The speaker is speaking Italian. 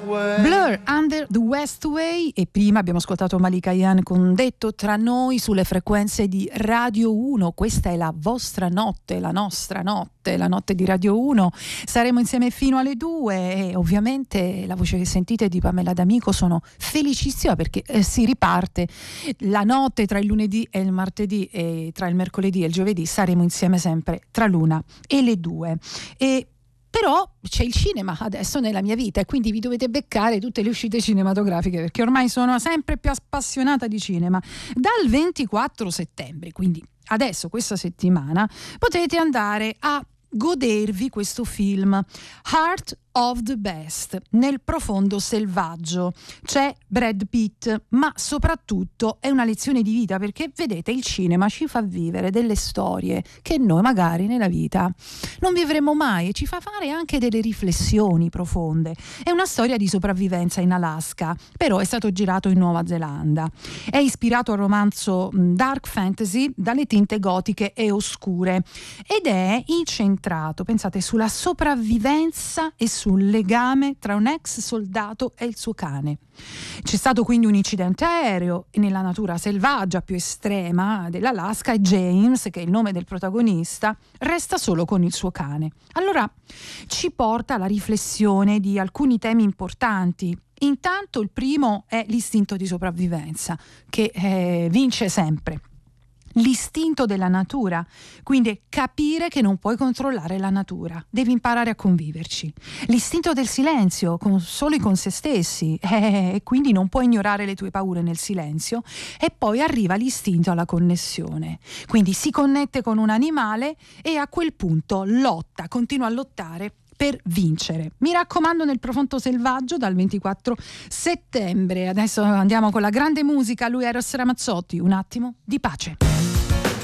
Blur, Under the West Way, e prima abbiamo ascoltato Malika Ayane con Detto tra noi sulle frequenze di Radio 1. Questa è la vostra notte, la nostra notte, la notte di Radio 1. Saremo insieme fino alle 2 e ovviamente la voce che sentite di Pamela D'Amico, sono felicissima perché si riparte la notte tra il lunedì e il martedì, e tra il mercoledì e il giovedì saremo insieme sempre tra l'una e le 2. E però c'è il cinema adesso nella mia vita e quindi vi dovete beccare tutte le uscite cinematografiche, perché ormai sono sempre più appassionata di cinema. Dal 24 settembre, quindi adesso questa settimana, potete andare a godervi questo film Heart of the Best, nel profondo selvaggio. C'è Brad Pitt, ma soprattutto è una lezione di vita, perché vedete, il cinema ci fa vivere delle storie che noi magari nella vita non vivremo mai, e ci fa fare anche delle riflessioni profonde. È una storia di sopravvivenza in Alaska, però è stato girato in Nuova Zelanda. È ispirato al romanzo dark fantasy dalle tinte gotiche e oscure ed è incentrato, pensate, sulla sopravvivenza e sul legame tra un ex soldato e il suo cane. C'è stato quindi un incidente aereo e nella natura selvaggia più estrema dell'Alaska James, che è il nome del protagonista, resta solo con il suo cane. Allora ci porta alla riflessione di alcuni temi importanti. Intanto il primo è l'istinto di sopravvivenza, che vince sempre. L'istinto della natura, quindi è capire che non puoi controllare la natura, devi imparare a conviverci. L'istinto del silenzio, solo con se stessi, e quindi non puoi ignorare le tue paure nel silenzio. E poi arriva l'istinto alla connessione, quindi si connette con un animale e a quel punto lotta, continua a lottare per vincere. Mi raccomando, nel profondo selvaggio dal 24 settembre. Adesso andiamo con la grande musica, lui è Eros Ramazzotti, Un attimo di pace.